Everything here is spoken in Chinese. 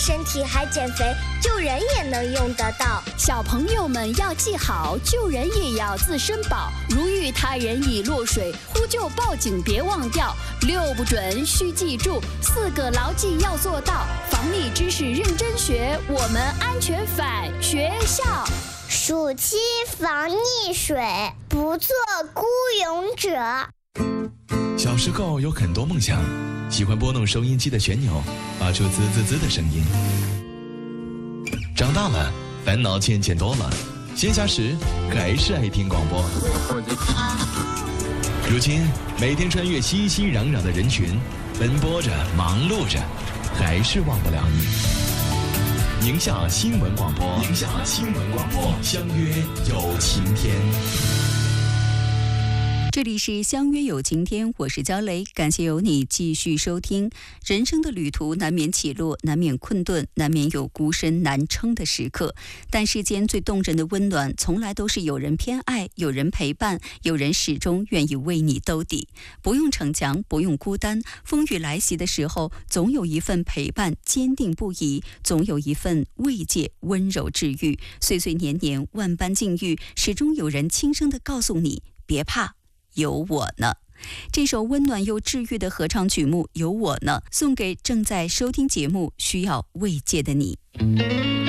身体还减肥，救人也能用得到。 小朋友们要记好，救人也要自身保。如遇他人已落水，呼救报警别忘掉。6不准需记住，4个牢记要做到。防疫知识认真学，我们安全返学校。 暑期防溺水，不做孤勇者。 小时候有很多梦想，喜欢拨弄收音机的旋钮，发出滋滋滋的声音。长大了，烦恼渐渐多了，闲暇时还是爱听广播。如今每天穿越熙熙攘攘的人群，奔波着忙碌着，还是忘不了你。宁夏新闻广播，宁夏新闻广播，相约有晴天。 这里是相约有晴天，我是焦雷，感谢有你继续收听。人生的旅途难免起落，难免困顿，难免有孤身难撑的时刻，但世间最动人的温暖从来都是有人偏爱，有人陪伴，有人始终愿意为你兜底。不用逞强，不用孤单，风雨来袭的时候，总有一份陪伴坚定不移，总有一份慰藉温柔治愈。岁岁年年万般境遇，始终有人轻声地告诉你，别怕，有我呢。这首温暖又治愈的合唱曲目《有我呢》，送给正在收听节目需要慰藉的你。